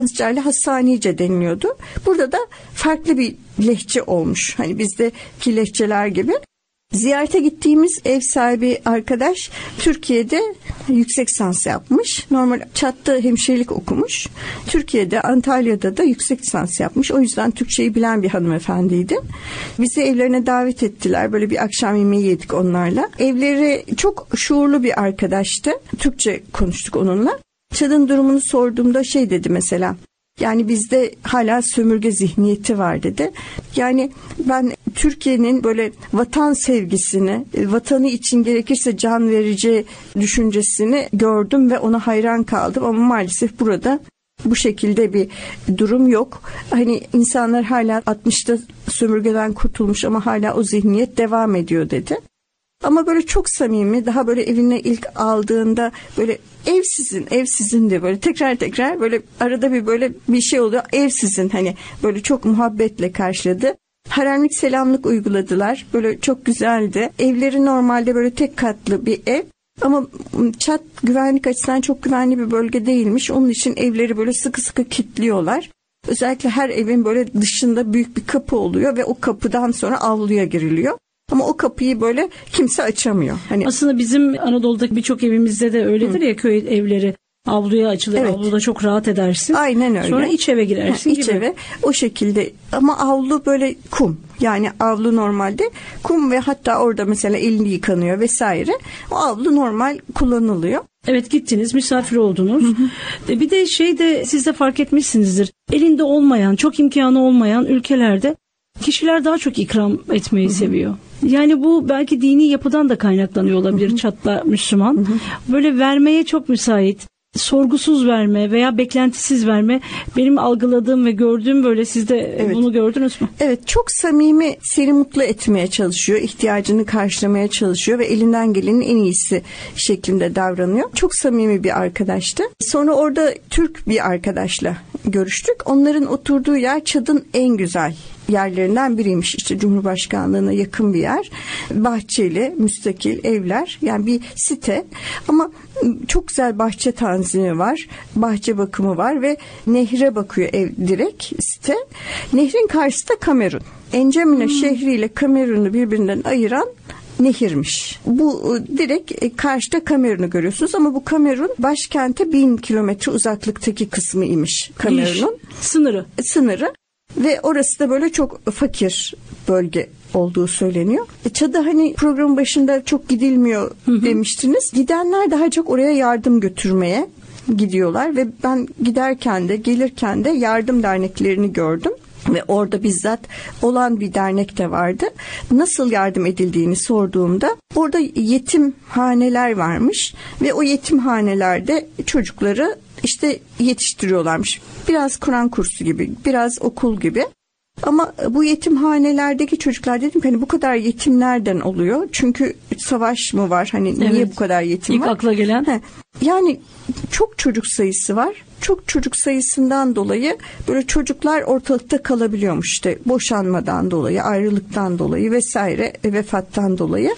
Kızcayla Hassanice deniliyordu. Burada da farklı bir lehçe olmuş. Hani bizdeki lehçeler gibi. Ziyarete gittiğimiz ev sahibi arkadaş Türkiye'de yüksek lisans yapmış. Normal Çat'ta hemşirelik okumuş. Türkiye'de, Antalya'da da yüksek lisans yapmış. O yüzden Türkçeyi bilen bir hanımefendiydi. Bizi evlerine davet ettiler. Böyle bir akşam yemeği yedik onlarla. Evleri çok şuurlu bir arkadaştı. Türkçe konuştuk onunla. Çad'ın durumunu sorduğumda dedi mesela. Yani bizde hala sömürge zihniyeti var dedi. Yani ben Türkiye'nin böyle vatan sevgisini, vatanı için gerekirse can verici düşüncesini gördüm ve ona hayran kaldım. Ama maalesef burada bu şekilde bir durum yok. Hani insanlar hala 60'ta sömürgeden kurtulmuş ama hala o zihniyet devam ediyor dedi. Ama böyle çok samimi, daha böyle evine ilk aldığında böyle ev sizin diye böyle tekrar böyle arada bir böyle bir şey oluyor. Ev sizin, hani böyle çok muhabbetle karşıladı. Haremlik selamlık uyguladılar. Böyle çok güzeldi. Evleri normalde böyle tek katlı bir ev. Ama Çat güvenlik açısından çok güvenli bir bölge değilmiş. Onun için evleri böyle sıkı sıkı kilitliyorlar. Özellikle her evin böyle dışında büyük bir kapı oluyor ve o kapıdan sonra avluya giriliyor. Ama o kapıyı böyle kimse açamıyor. Hani aslında bizim Anadolu'daki birçok evimizde de öyledir ya, köy evleri avluya açılır. Evet. Avluda çok rahat edersin. Aynen öyle. Sonra iç eve girersin İç eve o şekilde, ama avlu böyle kum. Yani avlu normalde kum ve hatta orada mesela elini yıkanıyor vesaire. O avlu normal kullanılıyor. Evet, gittiniz, misafir oldunuz. Bir de siz de fark etmişsinizdir. Elinde olmayan, çok imkanı olmayan ülkelerde kişiler daha çok ikram etmeyi seviyor. Yani bu belki dini yapıdan da kaynaklanıyor olabilir. Çat'la Müslüman. Böyle vermeye çok müsait. Sorgusuz verme veya beklentisiz verme. Benim algıladığım ve gördüğüm böyle, siz de bunu gördünüz mü? Evet, çok samimi, seni mutlu etmeye çalışıyor. İhtiyacını karşılamaya çalışıyor ve elinden gelenin en iyisi şeklinde davranıyor. Çok samimi bir arkadaştı. Sonra orada Türk bir arkadaşla görüştük. Onların oturduğu yer Çad'ın en güzel yerlerinden biriymiş. İşte Cumhurbaşkanlığına yakın bir yer. Bahçeli, müstakil evler. Yani bir site. Ama çok güzel bahçe tanzimi var. Bahçe bakımı var ve nehre bakıyor ev direkt site. Nehrin karşısında Kamerun. Encemine şehriyle Kamerun'u birbirinden ayıran nehirmiş. Bu direkt karşıda Kamerun'u görüyorsunuz ama bu Kamerun başkente 1000 kilometre uzaklıktaki kısmı imiş Kamerun'un. Sınırı. Ve orası da böyle çok fakir bölge olduğu söyleniyor. Çad'a hani programın başında çok gidilmiyor demiştiniz. Gidenler daha çok oraya yardım götürmeye gidiyorlar ve ben giderken de gelirken de yardım derneklerini gördüm. Ve orada bizzat olan bir dernek de vardı. Nasıl yardım edildiğini sorduğumda orada yetimhaneler varmış ve o yetimhanelerde çocukları işte yetiştiriyorlarmış. Biraz Kur'an kursu gibi, biraz okul gibi. Ama bu yetimhanelerdeki çocuklar, dedim ki hani bu kadar yetim nereden oluyor? Çünkü savaş mı var? Hani niye bu kadar yetim var? İlk akla gelen. Yani çok çocuk sayısı var. Çok çocuk sayısından dolayı böyle çocuklar ortalıkta kalabiliyormuş, işte boşanmadan dolayı, ayrılıktan dolayı vesaire, vefattan dolayı.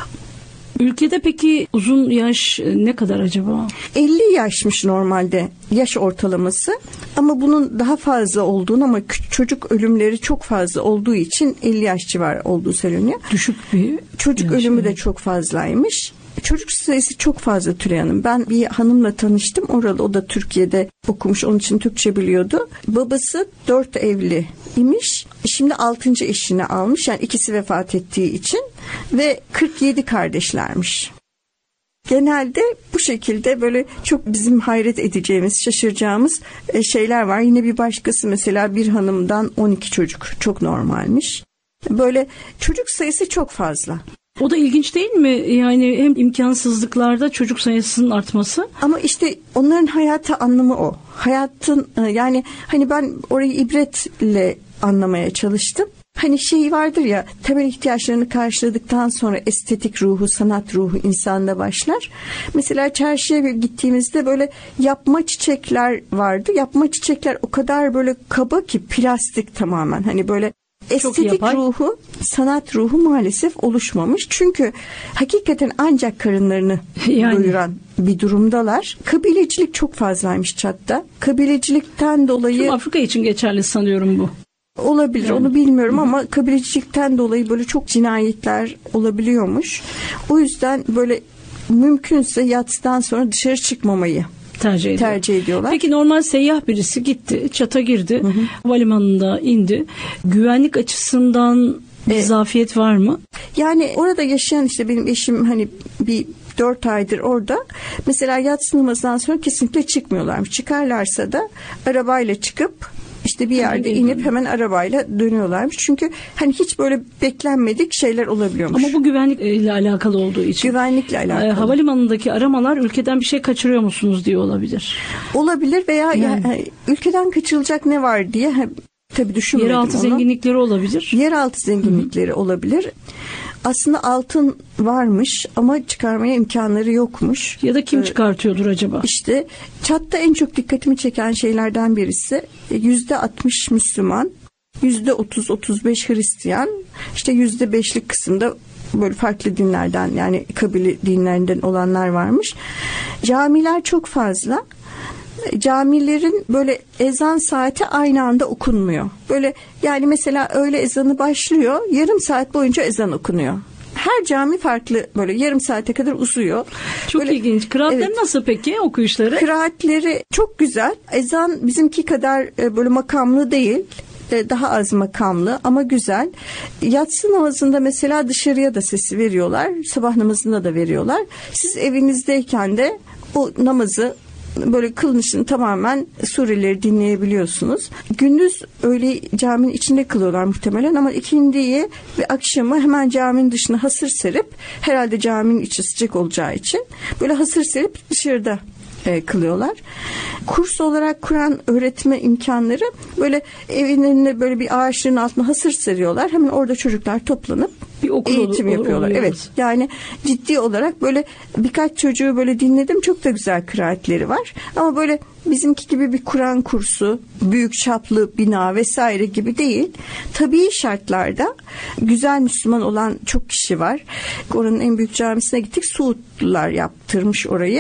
Ülkede peki uzun yaş ne kadar acaba? 50 yaşmış normalde yaş ortalaması, ama bunun daha fazla olduğunu, ama çocuk ölümleri çok fazla olduğu için 50 yaş civarı olduğu söyleniyor. Düşük bir çocuk ölümü de çok fazlaymış. Çocuk sayısı çok fazla Tülay Hanım. Ben bir hanımla tanıştım. Oralı, o da Türkiye'de okumuş. Onun için Türkçe biliyordu. Babası 4 evli imiş. Şimdi 6. eşini almış. Yani ikisi vefat ettiği için. Ve 47 kardeşlermiş. Genelde bu şekilde böyle çok bizim hayret edeceğimiz, şaşıracağımız şeyler var. Yine bir başkası mesela bir hanımdan 12 çocuk. Çok normalmiş. Böyle çocuk sayısı çok fazla. O da ilginç değil mi? Yani hem imkansızlıklarda çocuk sayısının artması. Ama işte onların hayata anlamı o. Hayatın yani hani ben orayı ibretle anlamaya çalıştım. Hani şey vardır ya, temel ihtiyaçlarını karşıladıktan sonra estetik ruhu, sanat ruhu insanda başlar. Mesela çarşıya gittiğimizde böyle yapma çiçekler vardı. Yapma çiçekler o kadar böyle kaba ki, plastik tamamen. Hani böyle estetik ruhu, sanat ruhu maalesef oluşmamış. Çünkü hakikaten ancak karınlarını doyuran bir durumdalar. Kabilecilik çok fazlaymış Çad'da. Kabilecilikten dolayı... Tüm Afrika için geçerli sanıyorum bu. Olabilir, onu bilmiyorum ama kabilecilikten dolayı böyle çok cinayetler olabiliyormuş. O yüzden böyle mümkünse yatsıdan sonra dışarı çıkmamayı tercih ediyorlar. Peki normal seyyah birisi gitti, Çat'a girdi, havalimanında indi. Güvenlik açısından bir zafiyet var mı? Yani orada yaşayan işte benim eşim hani bir 4 aydır orada. Mesela yatsı namazından sonra kesinlikle çıkmıyorlarmış. Çıkarlarsa da arabayla çıkıp İşte bir yerde inip hemen arabayla dönüyorlarmış. Çünkü hani hiç böyle beklenmedik şeyler olabiliyormuş. Ama bu güvenlikle alakalı olduğu için. Güvenlikle alakalı. Havalimanındaki aramalar ülkeden bir şey kaçırıyor musunuz diye olabilir. Olabilir veya yani ülkeden kaçırılacak ne var diye tabii düşünmedim onu. Yeraltı zenginlikleri olabilir. Yeraltı zenginlikleri olabilir. Aslında altın varmış ama çıkarmaya imkanları yokmuş. Ya da kim çıkartıyordur acaba? İşte Çad'da en çok dikkatimi çeken şeylerden birisi %60 Müslüman, %30-35 Hristiyan, işte %5'lik kısımda böyle farklı dinlerden yani kabile dinlerinden olanlar varmış. Camiler çok fazla. Camilerin böyle ezan saati aynı anda okunmuyor. Böyle yani mesela öğle ezanı başlıyor, yarım saat boyunca ezan okunuyor. Her cami farklı, böyle yarım saate kadar uzuyor. Çok böyle, ilginç. Kıraatleri nasıl peki, okuyuşları? Kıraatleri çok güzel. Ezan bizimki kadar böyle makamlı değil. Daha az makamlı ama güzel. Yatsı namazında mesela dışarıya da sesi veriyorlar. Sabah namazında da veriyorlar. Siz evinizdeyken de o namazı böyle kılınışını tamamen sureleri dinleyebiliyorsunuz. Gündüz öğle caminin içinde kılıyorlar muhtemelen ama ikindiyi ve akşamı hemen caminin dışına hasır serip, herhalde caminin içi sıcak olacağı için böyle hasır serip dışarıda kılıyorlar. Kurs olarak Kur'an öğretme imkanları, böyle evin önüne böyle bir ağaçlığın altına hasır seriyorlar. Hemen orada çocuklar toplanıp bir eğitim yapıyorlar. Evet. Yani ciddi olarak böyle birkaç çocuğu böyle dinledim. Çok da güzel kıraatleri var. Ama böyle bizimki gibi bir Kur'an kursu, büyük çaplı bina vesaire gibi değil. Tabii şartlarda güzel Müslüman olan çok kişi var. Oranın en büyük camisine gittik. Suudlular yaptırmış orayı.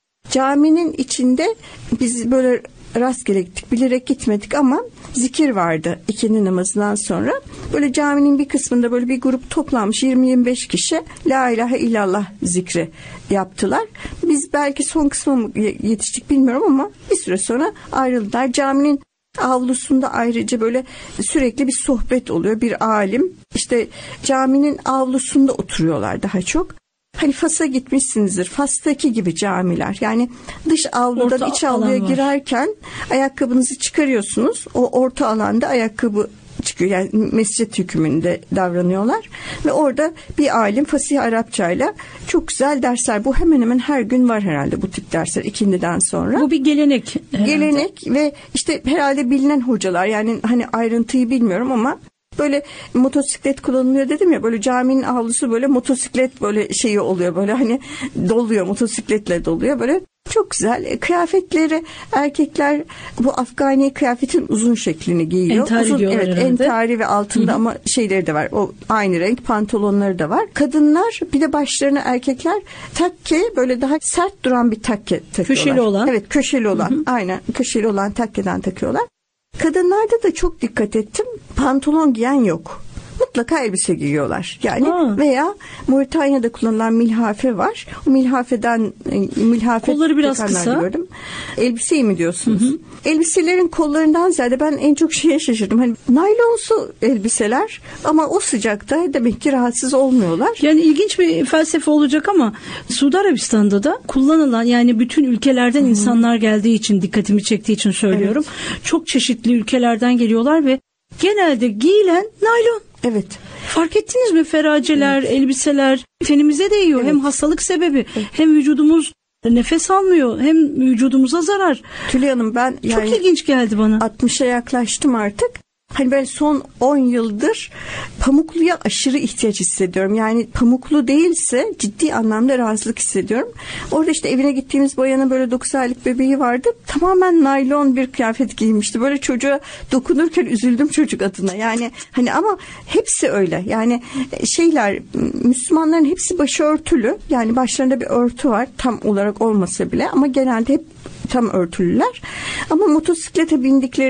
Caminin içinde biz böyle rastgele gittik, bilerek gitmedik ama zikir vardı ikindi namazından sonra. Böyle caminin bir kısmında böyle bir grup toplanmış, 20-25 kişi La ilahe illallah zikri yaptılar. Biz belki son kısmı mı yetiştik bilmiyorum ama bir süre sonra ayrıldılar. Caminin avlusunda ayrıca böyle sürekli bir sohbet oluyor. Bir alim işte caminin avlusunda oturuyorlar daha çok. Hani Fas'a gitmişsinizdir. Fas'taki gibi camiler. Yani dış avludan iç avluya girerken ayakkabınızı çıkarıyorsunuz. O orta alanda ayakkabı çıkıyor. Yani mescit hükmünde davranıyorlar. Ve orada bir alim fasih Arapçayla çok güzel dersler. Bu hemen hemen her gün var herhalde bu tip dersler ikindiden sonra. Bu bir gelenek. Gelenek ve işte herhalde bilinen hocalar. Yani hani ayrıntıyı bilmiyorum ama böyle motosiklet kullanılıyor dedim ya, böyle caminin avlusu böyle motosiklet böyle şeyi oluyor, böyle hani doluyor, motosikletle doluyor, böyle çok güzel. Kıyafetleri, erkekler bu Afgani kıyafetin uzun şeklini giyiyor. Entari uzun, evet, herhalde. entari ve altında ama şeyleri de var. O aynı renk pantolonları da var. Kadınlar bir de başlarına erkekler takke, böyle daha sert duran bir takke takıyorlar. Köşeli olan. Evet, köşeli olan. Aynen köşeli olan takkeden takıyorlar. Kadınlarda da çok dikkat ettim. Pantolon giyen yok. Mutlaka elbise giyiyorlar. Yani veya Moritanya'da kullanılan milhafe var. O milhafe kolları biraz kısa. Gördüm. Elbiseyi mi diyorsunuz? Elbiselerin kollarından ziyade ben en çok şeye şaşırdım. Hani naylonsu elbiseler ama o sıcakta demek ki rahatsız olmuyorlar. Yani ilginç bir felsefe olacak ama Suudi Arabistan'da da kullanılan, yani bütün ülkelerden insanlar geldiği için, dikkatimi çektiği için söylüyorum. Evet. Çok çeşitli ülkelerden geliyorlar ve genelde giyilen naylon. Evet. Fark ettiniz mi? Feraceler, elbiseler tenimize değiyor. Evet. Hem hastalık sebebi, hem vücudumuz nefes almıyor, hem vücudumuza zarar. Tülay Hanım, ben çok ilginç geldi bana. 60'a yaklaştım artık. Hani ben son 10 yıldır pamukluya aşırı ihtiyaç hissediyorum. Yani pamuklu değilse ciddi anlamda rahatsızlık hissediyorum. Orada işte evine gittiğimiz bayanın böyle 9 aylık bebeği vardı. Tamamen naylon bir kıyafet giymişti. Böyle çocuğa dokunurken üzüldüm çocuk adına. Yani hani ama hepsi öyle. Yani Müslümanların hepsi başörtülü. Yani başlarında bir örtü var. Tam olarak olmasa bile ama genelde hep tam örtülüler. Ama motosiklete bindikleri